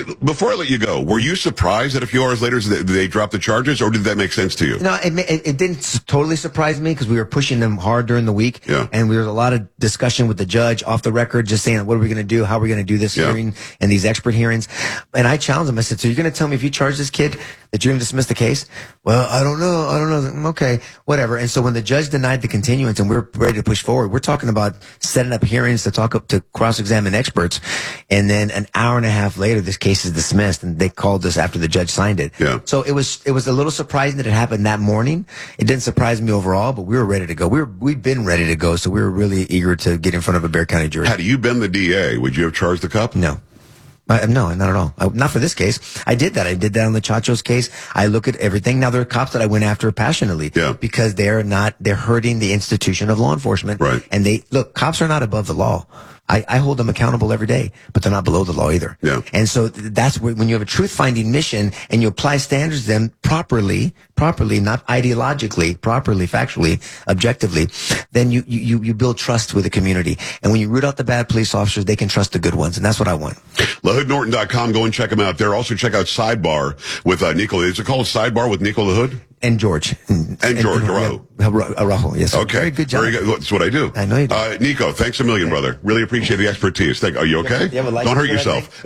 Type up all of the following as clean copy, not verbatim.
before I let you go, were you surprised that a few hours later they dropped the charges, or did that make sense to you? No, it didn't totally surprise me because we were pushing them hard during the week. Yeah. And there was a lot of discussion with the judge off the record, just saying, what are we going to do? How are we going to do this hearing and these expert hearings? And I challenged him. I said, so you're going to tell me if you charge this kid that you're going to dismiss the case? Well, I don't know. Okay, whatever. And so when the judge denied the continuance and we were ready to push forward, we're talking about setting up hearings to cross-examine experts. And then an hour and a half later, this case is dismissed, and they called us after the judge signed it. Yeah. So it was a little surprising that it happened that morning. It didn't surprise me overall, but we were ready to go. We've been ready to go, so we were really eager to get in front of a Bexar County jury. Had you been the DA, would you have charged the cop? No. No, not at all. Not for this case. I did that on the Chachos case. I look at everything. Now, there are cops that I went after passionately because they're hurting the institution of law enforcement. Right. And cops are not above the law. I hold them accountable every day, but they're not below the law either. Yeah. And so that's when you have a truth-finding mission and you apply standards to them properly, not ideologically, properly, factually, objectively, then you build trust with the community. And when you root out the bad police officers, they can trust the good ones. And that's what I want. LaHoodNorton.com. Go and check them out there. Also check out Sidebar with Nico. Is it called Sidebar with Nico LaHood? And George. And George Araujo. Yes. Okay. Very good job. Very good. That's what I do. I know you do. Nico, thanks a million, brother. Really appreciate the expertise. Are you okay? Don't hurt yourself.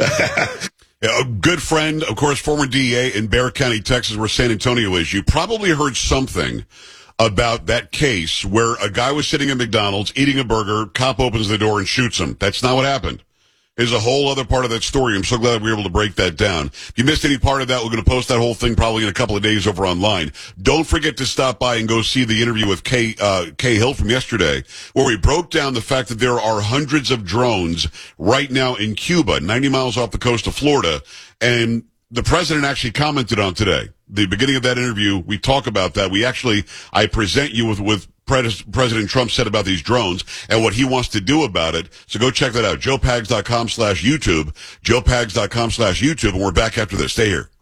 A good friend, of course, former DEA in Bexar County, Texas, where San Antonio is. You probably heard something about that case where a guy was sitting at McDonald's eating a burger, cop opens the door and shoots him. That's not what happened. There's a whole other part of that story. I'm so glad we were able to break that down. If you missed any part of that, we're going to post that whole thing probably in a couple of days over online. Don't forget to stop by and go see the interview with Kay Hill from yesterday, where we broke down the fact that there are hundreds of drones right now in Cuba, 90 miles off the coast of Florida, and the president actually commented on today. The beginning of that interview, we talk about that. I present you with President Trump said about these drones and what he wants to do about it. So go check that out. JoePags.com/YouTube. JoePags.com/YouTube. And we're back after this. Stay here.